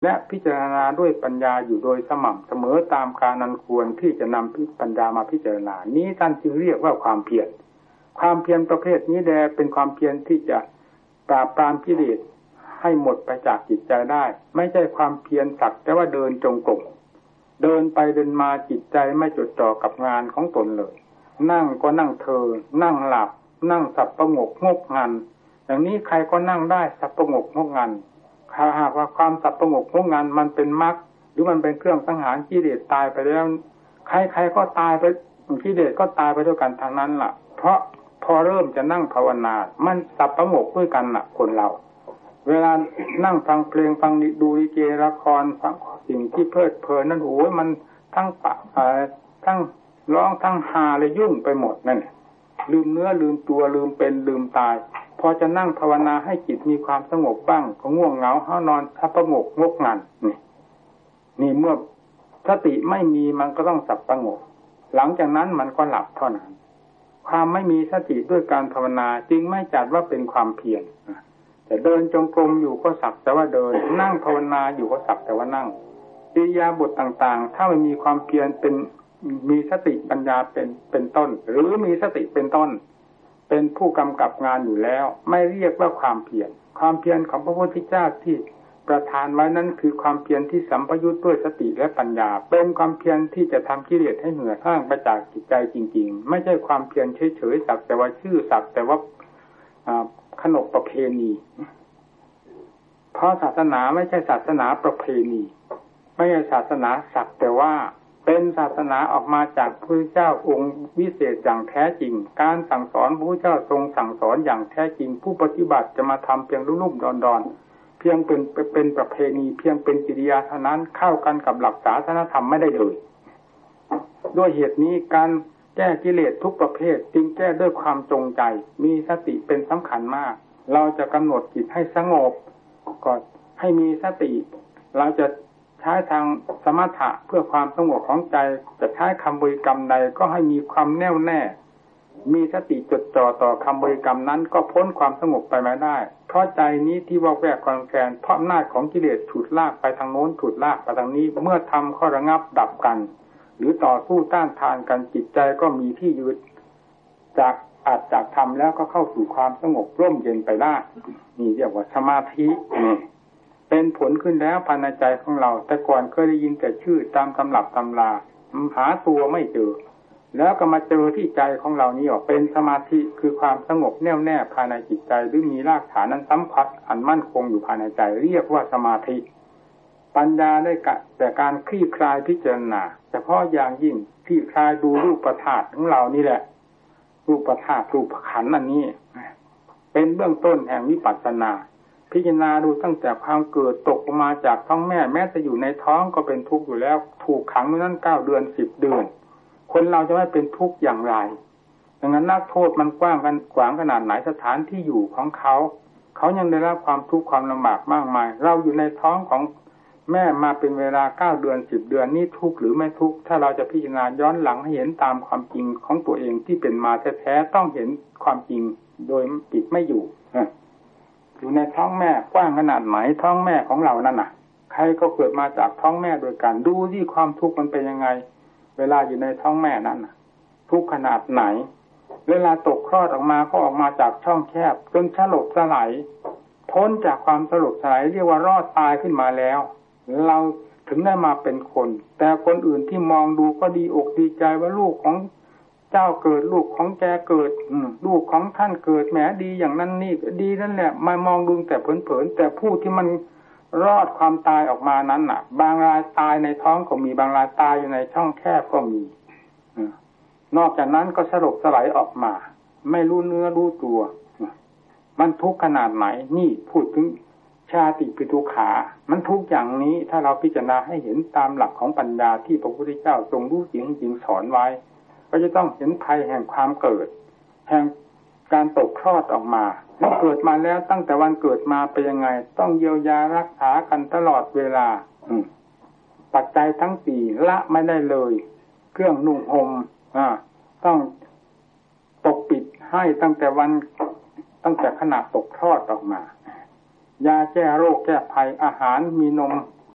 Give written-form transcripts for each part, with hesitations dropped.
และพิจารณาด้วยปัญญาอยู่โดยสม่ำเสมอตามการอันควรที่จะนำปัญญามาพิจารณานี้ท่านจึงเรียกว่าความเพียรความเพียรประเภทนี้แลเป็นความเพียรที่จะปราบปรามกิเลสให้หมดไปจากจิตใจได้ไม่ใช่ความเพียรสักแต่ว่าเดินจงกรมเดินไปเดินมาจิตใจไม่จดจ่อกับงานของตนเลยนั่งก็นั่งเธอนั่งหลับนั่งสับประงกงกงันอย่างนี้ใครก็นั่งได้สับประงกงกงันถ้าหากว่าความสับประงกงกงันมันเป็นมรรคหรือมันเป็นเครื่องสังหารกิเลสตายไปแล้วใครๆก็ตายไปกิเลสก็ตายไปด้วยกันทางนั้นล่ะเพราะพอเริ่มจะนั่งภาวนามันสับประงกด้วยกันล่ะคนเราเวลานั่งฟังเพลงฟังดูลิเกละครฟังสิ่งที่เพลิดเพลินนั่นโอ้ยมันทั้งปะทั้งร้องทั้งฮาเลยยุ่งไปหมดนั่นลืมเนื้อลืมตัวลืมเป็นลืมตายพอจะนั่งภาวนาให้จิตมีความสงบบ้างก็ง่วงเหงาห้านอนทับประงกงกงันนี่เมื่อสติไม่มีมันก็ต้องสับประงกหลังจากนั้นมันก็หลับเท่านั้นความไม่มีสติด้วยการภาวนาจึงไม่จัดว่าเป็นความเพียรแต่เดินจงกรมอยู่ก็สักแต่ว่าเดินนั่งภาวนาอยู่ก็สักแต่ว่านั่งอิริยาบถต่างๆถ้าไม่มีความเพียรเป็นมีสติปัญญาเป็นต้นหรือมีสติเป็นต้นเป็นผู้กำกับงานอยู่แล้วไม่เรียกว่าความเพียรความเพียรของพระพุทธเจ้าที่ประทานไว้นั้นคือความเพียรที่สัมปยุทธ์ด้วยสติและปัญญาเป็นความเพียรที่จะทำกิเลสให้เหือดแห้งไปจากจิตใจจริงๆไม่ใช่ความเพียรเฉยๆสักแต่ว่าชื่อสักแต่ว่าขนบประเพณีเพราะศาสนาไม่ใช่ศาสนาประเพณีไม่ใช่ศาสนาสักแต่ว่าเป็นศาสนาออกมาจากพระพุทธเจ้าองค์วิเศษอย่างแท้จริงการสั่งสอนพระพุทธเจ้าทรงสั่งสอนอย่างแท้จริงผู้ปฏิบัติจะมาทำเพียงลุ่มๆดอนๆเพียงเป็นประเพณีเพียงเป็นกิริยาเท่านั้นเข้ากันกับหลักศาสนธรรมไม่ได้เลยด้วยเหตุนี้การแก้กิเลสทุกประเภทจึงแก้ด้วยความจงใจมีสติเป็นสำคัญมากเราจะกำหนดจิตให้สงบก็ให้มีสติเราจะใช้ทางสมถะเพื่อความสงบของใจจะใช้คำบริกรรมใดก็ให้มีความแน่วแน่มีสติจดจ่อต่อคำบริกรรมนั้นก็พ้นความสงบไปไม่ได้เพราะใจนี้ที่วอกแวกกลอนแกนเพราะอำนาจของกิเลสฉุดลากไปทางโน้นฉุดลากไปทางนี้เมื่อทำข้อระงับดับกันหรือต่อสู้ต้านทานกันจิตใจก็มีที่ยืนจากธรรมแล้วก็เข้าสู่ความสงบร่มเย็นไปได้นี่เรียกว่าสมาธิเป็นผลขึ้นแล้วภายในใจของเราแต่ก่อนเคยได้ยินแต่ชื่อตามตำรับตำราหาตัวไม่เจอแล้วก็มาเจอที่ใจของเรานี้ออกเป็นสมาธิคือความสงบแน่วแน่ภายในจิตใจหรือมีรากฐานนั้นสัมผัสอันมั่นคงอยู่ภายในใจเรียกว่าสมาธิปัญญาได้แต่การคลี่คลายพิจารณาเฉพาะอย่างยิ่งคลี่คลายดูรูปธาตุของเรานี่แหละรูปธาตุรูปขันธ์อันนี้เป็นเบื้องต้นแห่งวิปัสสนาพิจารณาดูตั้งแต่ความเกิดตกออกมาจากท้องแม่แม้จะอยู่ในท้องก็เป็นทุกข์อยู่แล้วถูกขังอยู่นั้น9 เดือน10 เดือนคนเราจะไม่เป็นทุกข์อย่างไรดังนั้นนักโทษมันกว้างขนาดไหนสถานที่อยู่ของเขายังได้รับความทุกข์ความลำบากมากมายเราอยู่ในท้องของแม่มาเป็นเวลา9 เดือน10 เดือนนี่ทุกข์หรือไม่ทุกข์ถ้าเราจะพิจารณาย้อนหลังให้เห็นตามความจริงของตัวเองที่เป็นมาแท้ๆต้องเห็นความจริงโดยปิดไม่อยู่อยู่ในท้องแม่กว้างขนาดไหนท้องแม่ของเรานั่นน่ะใครก็เกิดมาจากท้องแม่โดยกันดูที่ความทุกข์มันเป็นยังไงเวลาอยู่ในท้องแม่นั้นน่ะทุกข์ขนาดไหนเวลาตกคลอดออกมาก็ออกมาจากช่องแคบจนสลบสลายพ้นจากความสลบสลายเรียกว่ารอดตายขึ้นมาแล้วเราถึงได้มาเป็นคนแต่คนอื่นที่มองดูก็ดีอกดีใจว่าลูกของเจ้าเกิดลูกของแกเกิดลูกของท่านเกิดแหมดีอย่างนั้นนี่ดีนั่นแหละมามองดูแต่เผินๆแต่ผู้ที่มันรอดความตายออกมานั้นน่ะบางรายตายในท้องก็มีบางรายตายอยู่ในช่องแคบก็มีนอกจากนั้นก็สลบสลายออกมาไม่รู้เนื้อรู้ตัวมันทุกข์ขนาดไหนนี่พูดถึงชาติปิทุกขามันทุกข์อย่างนี้ถ้าเราพิจารณาให้เห็นตามหลักของปัญญาที่พระพุทธเจ้าทรงรู้จริงสอนไว้ก็จะต้องเห็นภัยแห่งความเกิดแห่งการตกคลอดออกมาเมื่อเกิดมาแล้วตั้งแต่วันเกิดมาเป็นยังไงต้องเยียวยารักษากันตลอดเวลาปัจจัยทั้งสี่ละไม่ได้เลยเครื่องนุ่งห่มต้องปกปิดให้ตั้งแต่ขณะตกคลอดออกมายาแก้โรคแก้ภัยอาหารมีนม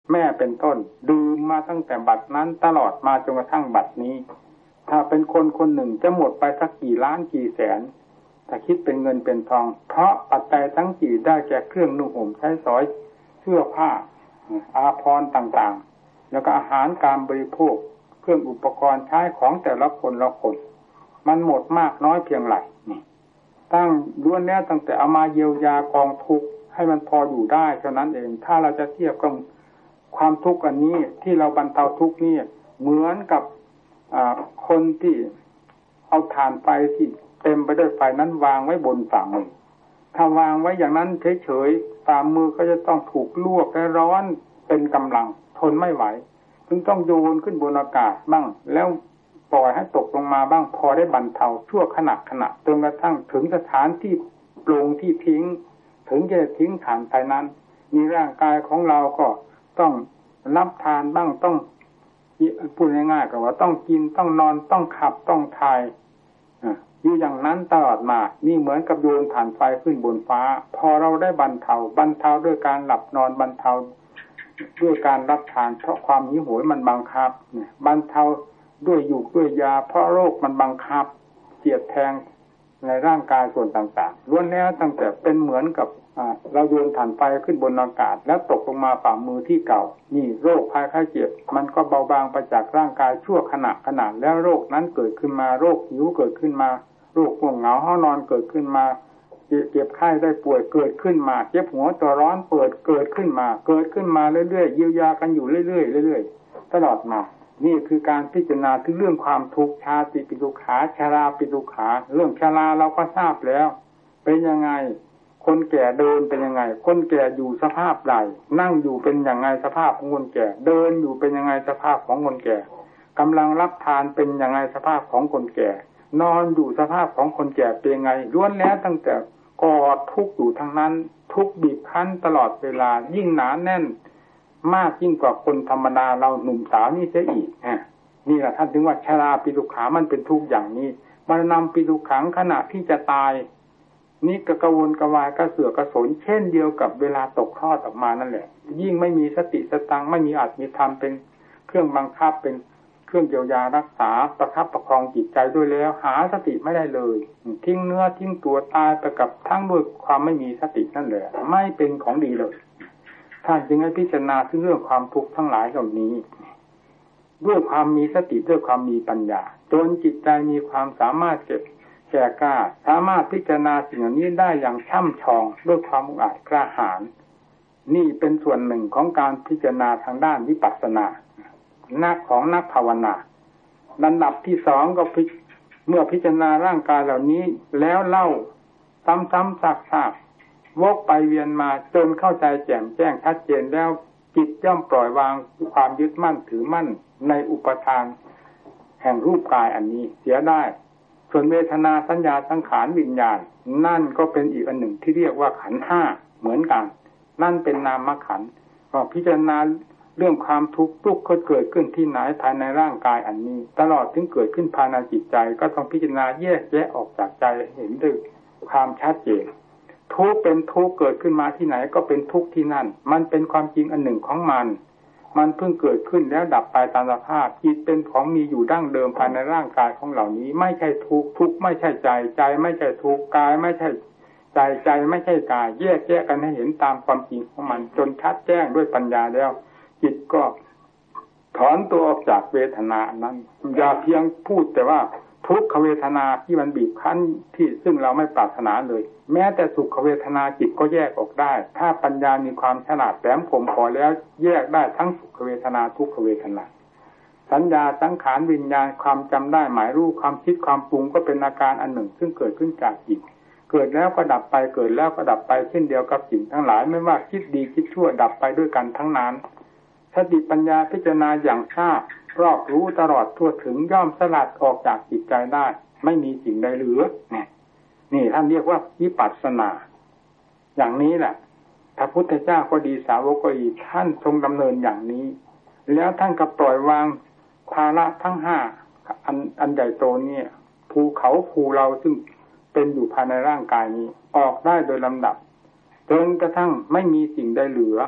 แม่เป็นต้นดื่มมาตั้งแต่บัดนั้นตลอดมาจนกระทั่งบัดนี้ถ้าเป็นคนคนหนึ่งจะหมดไปสักกี่ล้านกี่แสนถ้าคิดเป็นเงินเป็นทองเพราะปัจจัยทั้งกี่ได้แก่เครื่องนุ่งห่มใช้สอยเสื้อผ้าอาภรณ์ต่างๆแล้วก็อาหารการบริโภคเครื่องอุปกรณ์ใช้ของแต่ละคนละคนมันหมดมากน้อยเพียงไรนี่ตั้งล้วนแล้วตั้งแต่เอามาเยียวยากองทุกข์ให้มันพออยู่ได้เท่านั้นเองถ้าเราจะเทียบกับความทุกข์อันนี้ที่เราบรรเทาทุกข์นี่เหมือนกับคนที่เอาถ่านไฟที่เต็มไปด้วยไฟนั้นวางไว้บนฝ่ามือถ้าวางไว้อย่างนั้นเฉยๆฝ่ามือก็จะต้องถูกลวกและร้อนเป็นกำลังทนไม่ไหวจึงต้องโยนขึ้นบนอากาศบ้างแล้วปล่อยให้ตกลงมาบ้างพอได้บรรเทาชั่วขณะจนกระทั่งถึงสถานที่โปร่งที่ทิ้งถึงจะทิ้งถ่านไฟนั้นมีร่างกายของเราก็ต้องรับทานบ้างต้องพูดง่ายๆก็ว่าต้องกินต้องนอนต้องขับต้องถ่ายอยู่อย่างนั้นตลอดมานี่เหมือนกับโยนถ่านไฟขึ้นบนฟ้าพอเราได้บรรเทาด้วยการหลับนอนบรรเทาด้วยการรับทานเพราะความหิวโหยมันบังคับบรรเทาด้วยหยูกด้วยยาเพราะโรคมันบังคับเสียดแทงในร่างกายส่วนต่างๆล้วนแล้วตั้งแต่เป็นเหมือนกับเราโยนถ่านไฟขึ้นบนอากาศแล้วตกลงมาฝ่ามือที่เก่านี่โรคภัยไข้เจ็บมันก็เบาบางไปจากร่างกายชั่วขณะแล้วโรคนั้นเกิดขึ้นมาโรคหิวเกิดขึ้นมาโรคง่วงเหงาห้อนอนเกิดขึ้นมาเจ็บไข้ได้ป่วยเกิดขึ้นมาเจ็บหัวตัวร้อนเกิดขึ้นมาเรื่อยๆเยียวยากันอยู่เรื่อยๆตลอดมานี่คือการพิจารณาถึงเรื่องความทุกข์ชาติปิทุกขาชราปิทุกขาเรื่องชราเราก็ทราบแล้วเป็นยังไงคนแก่เดินเป็นยังไงคนแก่อยู่สภาพใดนั่งอยู่เป็นยังไงสภาพของคนแก่เดินอยู่เป็นยังไงสภาพของคนแก่กำลังรับทานเป็นยังไงสภาพของคนแก่นอนอยู่สภาพของคนแก่เป็นยังไงล้วนแล้วตั้งแต่กอดทุกข์อยู่ทั้งนั้นทุกข์บีบคั้นตลอดเวลายิ่งหนาแน่นมากยิ่งกว่าคนธรรมดาเราหนุ่มสาวนี่เสียอีกนี่แหละท่านถึงว่าชราปิทุกขามันเป็นทุกข์อย่างนี้มรณะปิทุกขังขณะที่จะตายนี่กระวนกระวายกระเสือกกระสนเช่นเดียวกับเวลาตกคลอดออกมานั่นแหละยิ่งไม่มีสติสตังไม่มีอัตมีธรรมเป็นเครื่องบังคับเป็นเครื่องเยียวยารักษาประคับประคองจิตใจด้วยแล้วหาสติไม่ได้เลยทิ้งเนื้อทิ้งตัวตายไปกับทั้งด้วยความไม่มีสตินั่นแหละไม่เป็นของดีเลยท่านจึงให้พิจารณาถึงเรื่องความทุกข์ทั้งหลายเหล่านี้ด้วยความมีสติด้วยความมีปัญญาจนจิตใจมีความสามารถแก่กล้าสามารถพิจารณาสิ่งเหล่านี้ได้อย่างช่ำชองด้วยความมุ่งอาจกล้าหาญนี่เป็นส่วนหนึ่งของการพิจารณาทางด้านวิปัสสนานักภาวนาลำดับที่สองก็เมื่อพิจารณาร่างกายเหล่านี้แล้วเล่าซ้ำๆซากๆวกไปเวียนมาจนเข้าใจแจ่มแจ้งชัดเจนแล้วจิตย่อมปล่อยวางความยึดมั่นถือมั่นในอุปทานแห่งรูปกายอันนี้เสียได้ส่วนเวทนาสัญญาสังขารวิญญาณนั่นก็เป็นอีกอันหนึ่งที่เรียกว่าขันธ์ห้าเหมือนกันนั่นเป็นนามขันธ์ก็พิจารณาเรื่องความทุกข์เกิดขึ้นที่ไหนภายในร่างกายอันนี้ตลอดถึงเกิดขึ้นภายในจิตใจก็ต้องพิจารณาแยกแยะออกจากใจเห็นด้วยความชัดเจนทุกข์เป็นทุกข์เกิดขึ้นมาที่ไหนก็เป็นทุกข์ที่นั่นมันเป็นความจริงอันหนึ่งของมันเพิ่งเกิดขึ้นแล้วดับไปตามสภาพจิตเป็นของมีอยู่ดั้งเดิมภายในร่างกายของเหล่านี้ไม่ใช่ทุกข์ไม่ใช่ใจไม่ใช่ทุกข์กายไม่ใช่ใจไม่ใช่กายแยกแยะกันให้เห็นตามความจริงของมันจนชัดแจ้งด้วยปัญญาแล้วจิตก็ถอนตัวออกจากเวทนานั้นอย่าเพียงพูดแต่ว่าทุกขเวทนาที่มันบีบคั้นที่ซึ่งเราไม่ปรารถนาเลยแม้แต่สุขเวทนาจิตก็แยกออกได้ถ้าปัญญามีความฉลาดแหลมคมพอแล้วแยกได้ทั้งสุขเวทนาทุกขเวทนาสัญญาสังขารวิญญาณความจำได้หมายรู้ความคิดความปรุงก็เป็นอาการอันหนึ่งซึ่งเกิดขึ้นจากจิตเกิดแล้วก็ดับไปเกิดแล้วก็ดับไปเช่นเดียวกับสิ่งทั้งหลายไม่ว่าคิดดีคิดชั่วดับไปด้วยกันทั้งนั้นสติปัญญาพิจารณาอย่างทราบรอบรู้ตลอดทั่วถึงย่อมสลัดออกจากจิตใจได้ไม่มีสิ่งใดเหลือนี่ท่านเรียกว่าวิปัสสนาอย่างนี้แหละพระพุทธเจ้าก็ดีสาวกก็ดีท่านทรงดำเนินอย่างนี้แล้วท่านก็ปล่อยวางภาระทั้งห้าอันใหญ่โตนี่ภูเขาภูเราซึ่งเป็นอยู่ภายในร่างกายนี้ออกได้โดยลำดับจนกระทั่งไม่มีสิ่งใดเหลือ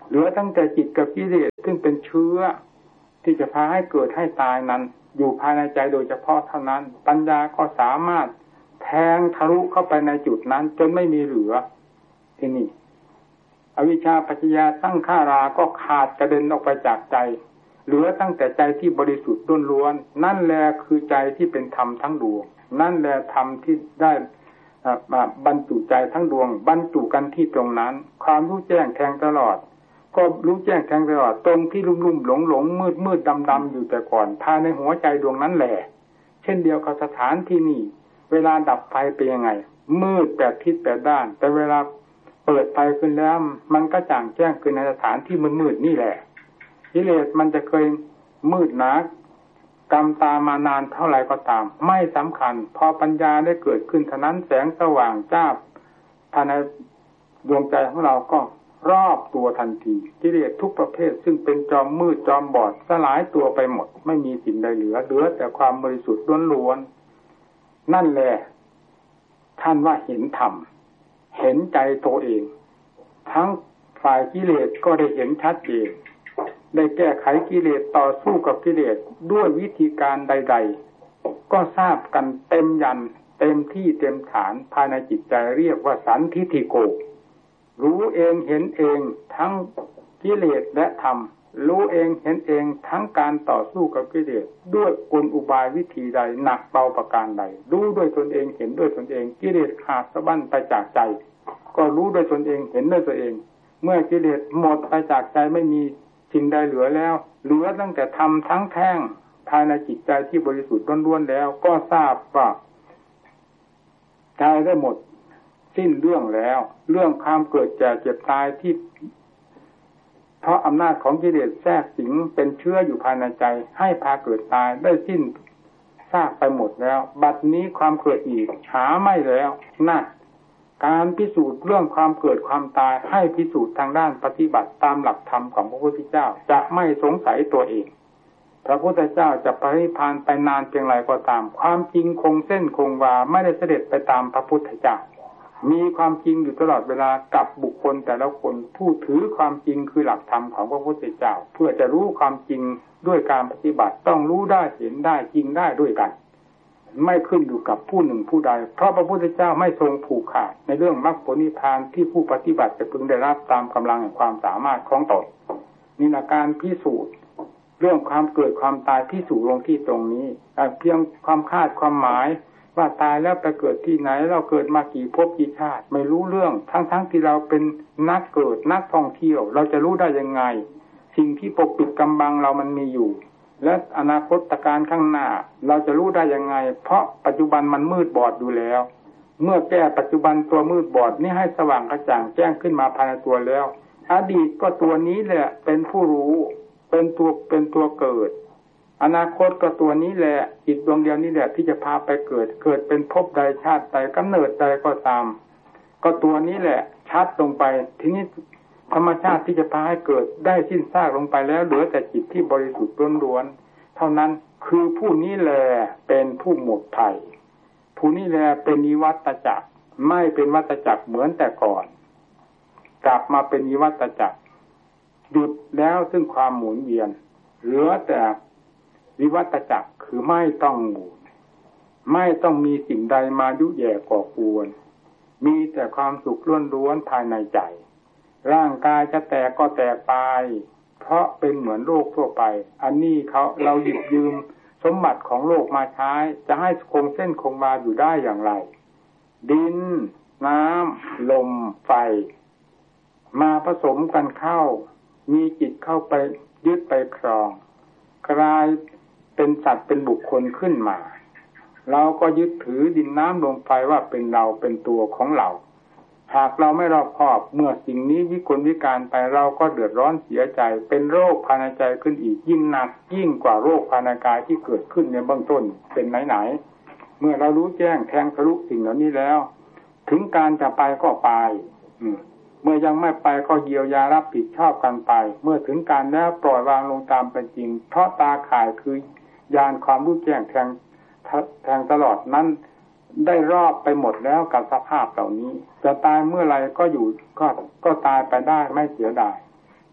เหลือตั้งแต่จิตกับกิเลสซึ่งเป็นเชื้อที่จะพาให้เกิดให้ตายนั้นอยู่ภายในใจโดยเฉพาะเท่านั้นปัญญาก็สามารถแทงทะลุเข้าไปในจุดนั้นจนไม่มีเหลือที่นี่อวิชชาปัจจยาสังขาราก็ขาดกระเด็นออกไปจากใจเหลือตั้งแต่ใจที่บริสุทธิ์ล้วนๆนั่นแหละคือใจที่เป็นธรรมทั้งดวงนั่นแหละธรรมที่ได้บรรจุใจทั้งดวงบรรจุกันที่ตรงนั้นความรู้แจ้งแทงตลอดก็รู้แจ้งแทงตลอดตรงที่ลุ่มๆหลงๆมืดๆดำๆอยู่แต่ก่อนภายในหัวใจดวงนั้นแหละเช่นเดียวกับสถานที่นี่เวลาดับไฟเป็นยังไงมืดแปดทิศแปดด้านแต่เวลาเปิดไฟขึ้นแล้วมันก็จ่างแจ้งขึ้นในสถานที่มืดๆนี่แหละกิเลสมันจะเคยมืดหนากำตามานานเท่าไหร่ก็ตามไม่สำคัญพอปัญญาได้เกิดขึ้นเท่านั้นแสงสว่างจ้าภายในดวงใจของเราก็รอบตัวทันทีกิเลสทุกประเภทซึ่งเป็นจอมมืดจอมบอดสลายตัวไปหมดไม่มีสิ่งใดเหลือแต่ความบริสุทธิ์ล้วนๆนั่นแหละท่านว่าเห็นธรรมเห็นใจตัวเองทั้งฝ่ายกิเลสก็ได้เห็นชัดเจนได้แก้ไขกิเลสต่อสู้กับกิเลสด้วยวิธีการใดๆก็ทราบกันเต็มยันเต็มที่เต็มฐานภายในจิตใจเรียกว่าสันทิฏฐิโกรู้เองเห็นเองทั้งกิเลสและธรรมรู้เองเห็นเองทั้งการต่อสู้กับกิเลสด้วยกลอุบายวิธีใดหนักเบาประการใดรู้ด้วยตนเองเห็นด้วยตนเองกิเลสขาดสะบั้นไปจากใจก็รู้ด้วยตนเองเห็นด้วยตัวเองเมื่อกิเลสหมดไปจากใจไม่มีสิ่งใดเหลือแล้วเหลือตั้งแต่ธรรมทั้งแท่งภายในจิตใจที่บริสุทธิ์ล้วนๆแล้วก็ทราบว่าใจได้หมดสิ้นเรื่องแล้วเรื่องความเกิดแก่เจ็บตายที่เพราะอำนาจของกิเลสแทรกสิงเป็นเชื้ออยู่ภายในใจให้พาเกิดตายได้สิ้นซากไปหมดแล้วบัดนี้ความเกิดอีกหาไม่แล้วนั่นการพิสูจน์เรื่องความเกิดความตายให้พิสูจน์ทางด้านปฏิบัติตามหลักธรรมของพระพุทธเจ้าจะไม่สงสัยตัวเองพระพุทธเจ้าจะปรินิพพานไปนานเพียงไรก็ตามความจริงคงเส้นคงวาไม่ได้เสด็จไปตามพระพุทธเจ้ามีความจริงอยู่ตลอดเวลากับบุคคลแต่ละคนผู้ถือความจริงคือหลักธรรมของพระพุทธเจ้าเพื่อจะรู้ความจริงด้วยการปฏิบัติต้องรู้ได้เห็นได้จริงได้ด้วยกันไม่ขึ้นอยู่กับผู้หนึ่งผู้ใดเพราะพระพุทธเจ้าไม่ทรงผูกขาดในเรื่องมรรคผลนิพพานที่ผู้ปฏิบัติจะพึงได้รับตามกำลังแห่งความสามารถของตนนี่นะการพิสูจน์เรื่องความเกิดความตายพิสูจน์ลงที่ตรงนี้เพียงความคาดความหมายว่าตายแล้วไปเกิดที่ไหนเราเกิดมากี่ภพกี่ชาติไม่รู้เรื่องทั้งที่เราเป็นนักเกิดนักท่องเที่ยวเราจะรู้ได้ยังไงสิ่งที่ปกปิดกำบังเรามันมีอยู่และอนาคตการข้างหน้าเราจะรู้ได้ยังไงเพราะปัจจุบันมันมืดบอดอยู่แล้วเมื่อแก้ปัจจุบันตัวมืดบอดนี้ให้สว่างกระจ่างแจ้งขึ้นมาภายในตัวแล้วอดีตก็ตัวนี้แหละเป็นผู้รู้เป็นตัวเกิดอนาคตก็ตัวนี้แหละจิตดวงเดียวนี้แหละที่จะพาไปเกิดเป็นภพใดชาติใดกำเนิดใดก็ตามก็ตัวนี้แหละชัดลงไปทีนี้ธรรมชาติที่จะพาให้เกิดได้สิ้นซากลงไปแล้วเหลือแต่จิตที่บริสุทธิ์ล้วนๆเท่านั้นคือผู้นี้แหละเป็นผู้หมดภัยผู้นี้แหละเป็นนิวัตจักรไม่เป็นวัฏจักรเหมือนแต่ก่อนกลับมาเป็นนิวัตจักรหยุดแล้วซึ่งความหมุนเวียนเหลือแต่วิวัตจักรคือไม่ต้องหมุนไม่ต้องมีสิ่งใดมายุแย่ก่อกวนมีแต่ความสุขล้วนๆภายในใจร่างกายจะแตกก็แตกไปเพราะเป็นเหมือนโลกทั่วไปอันนี้เราหยิบยืมสมบัติของโลกมาใช้จะให้คงเส้นคงวาอยู่ได้อย่างไรดินน้ำลมไฟมาผสมกันเข้ามีจิตเข้าไปยึดไปครองกลายเป็นสัตว์เป็นบุคคลขึ้นมาเราก็ยึดถือดินน้ำลมไฟว่าเป็นเราเป็นตัวของเราหากเราไม่รอบคอบเมื่อสิ่งนี้วิกลวิการไปเราก็เดือดร้อนเสียใจเป็นโรคภายในใจขึ้นอีกยิ่งหนักยิ่งกว่าโรคภายในกายที่เกิดขึ้นในเบื้องต้นเป็นไหนเมื่อเรารู้แจ้งแทงทะลุสิ่งเหล่านี้แล้วถึงการจะไปก็ไปเมื่อยังไม่ไปก็เยียวยารับผิดชอบกันไปเมื่อถึงการแล้วปล่อยวางลงตามเป็นจริงเพราะตาข่ายคือญาณความรู้แจ้งแทงตลอดนั้นได้รอบไปหมดแล้วกับสภาพเหล่านี้จะตายเมื่อไรก็อยู่ก็ตายไปได้ไม่เสียดายจ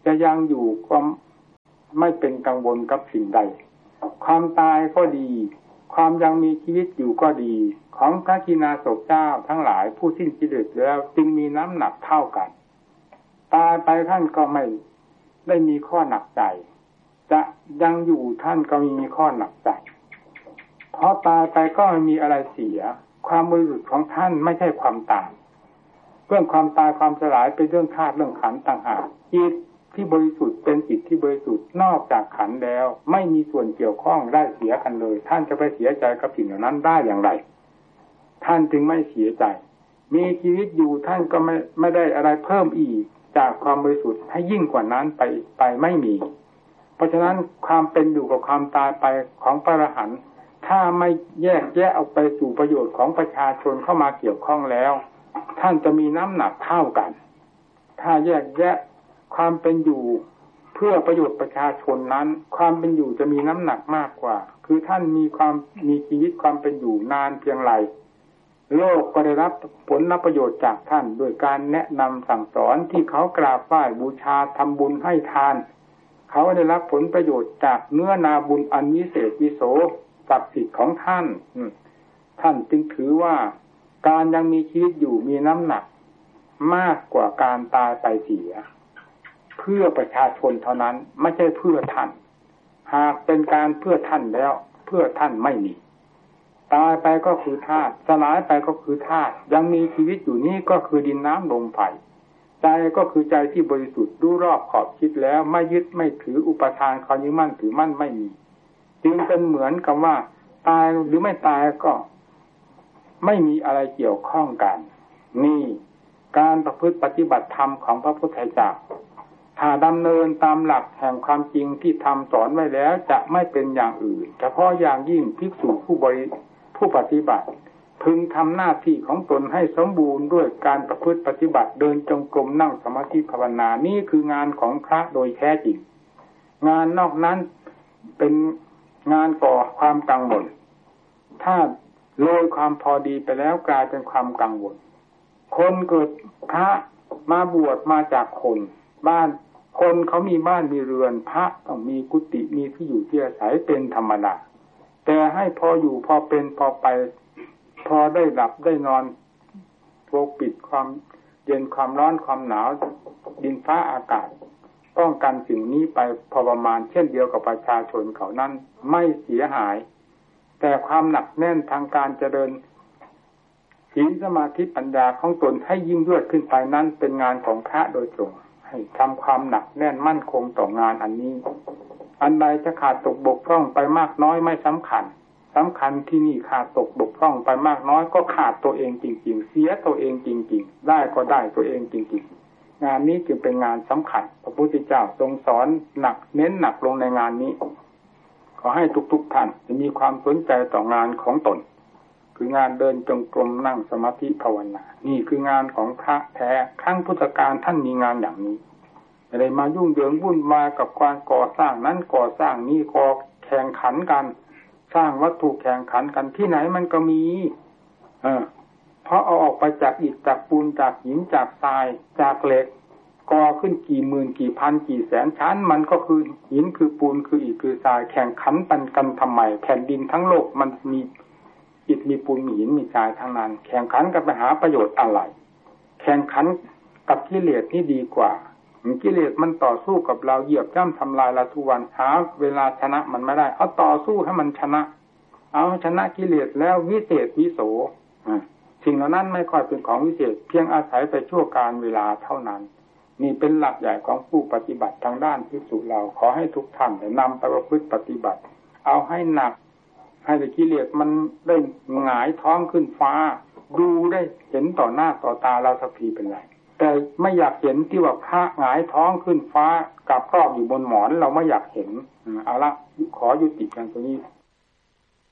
จะยังอยู่ก็ไม่เป็นกังวลกับสิ่งใดความตายก็ดีความยังมีชีวิตอยู่ก็ดีของพระกิณาสพเจ้าทั้งหลายผู้สิ้นกิเลสแล้วจึงมีน้ำหนักเท่ากันตายไปท่านก็ไม่ได้มีข้อหนักใจจะยังอยู่ท่านก็มีข้อหนักใจเพราะตายไปก็ไม่มีอะไรเสียความบริสุทธิ์ของท่านไม่ใช่ความตายเรื่องความตายความสลายเป็นเรื่องธาตุเรื่องขันธ์ต่างหากจิตที่บริสุทธิ์เป็นจิตที่บริสุทธิ์นอกจากขันธ์แล้วไม่มีส่วนเกี่ยวข้องได้เสียกันเลยท่านจะไปเสียใจกับสิ่งเหล่านั้นได้อย่างไรท่านจึงไม่เสียใจมีชีวิตอยู่ท่านก็ไม่ได้อะไรเพิ่มอีกจากความบริสุทธิ์ให้ยิ่งกว่านั้นไปไม่มีเพราะฉะนั้นความเป็นอยู่กับความตายไปของพระอรหันต์ถ้าไม่แยกแยะออกไปสู่ประโยชน์ของประชาชนเข้ามาเกี่ยวข้องแล้วท่านจะมีน้ำหนักเท่ากันถ้าแยกแยะความเป็นอยู่เพื่อประโยชน์ประชาชนนั้นความเป็นอยู่จะมีน้ำหนักมากกว่าคือท่านมีชีวิตความเป็นอยู่นานเพียงไรโลกก็ได้รับผลประโยชน์จากท่านโดยการแนะนำสั่งสอนที่เขากราบไหว้บูชาทำบุญให้ทานเขาได้รับผลประโยชน์จากเนื้อนาบุญอันวิเศษวิโสศักดิ์สิทธิ์ของท่านท่านจึงถือว่าการยังมีชีวิตอยู่มีน้ำหนักมากกว่าการตายไปเสียเพื่อประชาชนเท่านั้นไม่ใช่เพื่อท่านหากเป็นการเพื่อท่านแล้วเพื่อท่านไม่มีตายไปก็คือธาตุสลายไปก็คือธาตุยังมีชีวิตอยู่นี้ก็คือดินน้ำลมไฟใจก็คือใจที่บริสุทธิ์รู้รอบขอบคิดแล้วไม่ยึดไม่ถืออุปทานความยึดมั่นถือมั่นไม่มีจึงเป็นเหมือนกับว่าตายหรือไม่ตายก็ไม่มีอะไรเกี่ยวข้องกันนี่การประพฤติปฏิบัติธรรมของพระพุทธเจ้าถ้าดำเนินตามหลักแห่งความจริงที่ทำสอนไว้แล้วจะไม่เป็นอย่างอื่นเฉพาะอย่างยิ่งภิกษุผู้ปฏิบัติพึงทำหน้าที่ของตนให้สมบูรณ์ด้วยการประพฤติปฏิบัติเดินจงกรมนั่งสมาธิภาวนานี่คืองานของพระโดยแท้จริงงานนอกนั้นเป็นงานก่อความกังวลถ้าโรยความพอดีไปแล้วกลายเป็นความกังวลคนเกิดพระมาบวชมาจากคนบ้านคนเขามีบ้านมีเรือนพระต้องมีกุฏิมีที่อยู่ที่อาศัยเป็นธรรมดาแต่ให้พออยู่พอเป็นพอไปพอได้หลับได้นอนปกปิดความเย็นความร้อนความหนาวดินฟ้าอากาศป้องกันสิ่งนี้ไปพอประมาณเช่นเดียวกับประชาชนเขานั้นไม่เสียหายแต่ความหนักแน่นทางการเจริญศีลสมาธิปัญญาของตนให้ยิ่งยวดขึ้นไปนั้นเป็นงานของพระโดยตรงให้ทำความหนักแน่นมั่นคงต่องานอันนี้อันใดจะขาดตกบกพร่องไปมากน้อยไม่สำคัญที่นี่ขาดตกบกพร่องไปมากน้อยก็ขาดตัวเองจริงๆเสียตัวเองจริงๆได้ก็ได้ตัวเองจริงๆงานนี้จึงเป็นงานสำคัญพระพุทธเจ้าทรงสอนหนักเน้นหนักลงในงานนี้ขอให้ทุกท่านมีความสนใจต่องานของตนคืองานเดินจงกรมนั่งสมาธิภาวนานี่คืองานของพระแท้ครั้งพุทธกาลท่านมีงานอย่างนี้ไม่ได้มายุ่งเหยิงวุ่นวายกับการก่อสร้างนั้นก่อสร้างนี้ก่อแข่งขันกันสร้างวัตถุแข่งขันกันที่ไหนมันก็มีเพราะเอาออกไปจากอิฐจากปูนจากหินจากทรายจากเหล็กก่อขึ้นกี่หมื่นกี่พันกี่แสนชั้นมันก็คือหินคือปูนคืออิฐคือทรายแข่งขันกันทำไมแผ่นดินทั้งโลกมันมีอิฐมีปูนมีหินมีทรายทั้งนั้นแข่งขันกันไปหาประโยชน์อะไรแข่งขันกับกิเลสนี่ดีกว่ากิเลสมันต่อสู้กับเราเหยียบย่ำทำลายเราทุกวันหาเวลาชนะมันไม่ได้เอาต่อสู้ให้มันชนะเอาชนะกิเลสแล้ววิเศษวิโสสิ่งเหล่านั้นไม่ค่อยเป็นของวิเศษเพียงอาศัยไปชั่วการเวลาเท่านั้นนี่เป็นหลักใหญ่ของผู้ปฏิบัติทางด้านภิกษุเราขอให้ทุกท่านนำไปประพฤติปฏิบัติเอาให้หนักให้กิเลสมันได้หงายท้องขึ้นฟ้าดูได้เห็นต่อหน้าต่อตาเราสักทีเป็นไรแต่ไม่อยากเห็นที่ว่าพระหงายท้องขึ้นฟ้ากับครอบอยู่บนหมอนเราไม่อยากเห็นเอาละขอยุติการตรงนี้